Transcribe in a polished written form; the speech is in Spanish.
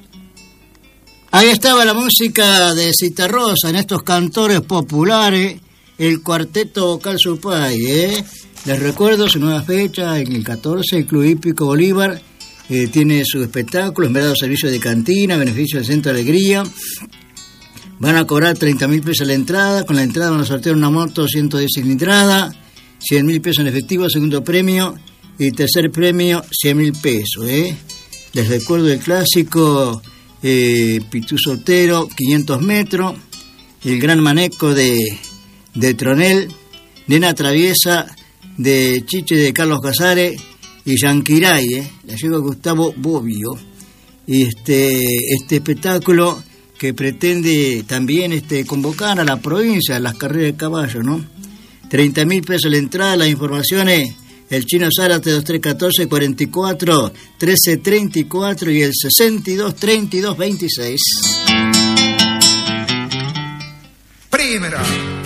Ahí estaba la música de Citarrosa, en estos cantores populares, el Cuarteto Vocal Supay, Les recuerdo su nueva fecha, en el 14, el Club Hípico Bolívar, tiene su espectáculo, esmerado servicio de cantina, beneficio del Centro de Alegría. Van a cobrar 30.000 pesos la entrada, con la entrada van a sortear una moto 110 cilindrada, 100.000 pesos en efectivo, segundo premio, y tercer premio, 100.000 pesos, Les recuerdo el clásico... Pitú Sotero, 500 metros, el Gran Maneco de Tronel, Nena Traviesa de Chiche de Carlos Casares y Yanquiray, la lleva Gustavo Bobbio. Y este espectáculo que pretende también convocar a la provincia a las carreras de caballo, ¿no? 30.000 pesos la entrada, las informaciones. El Chino Zárate 2314 44 1334 y el 62 32 26. Primera.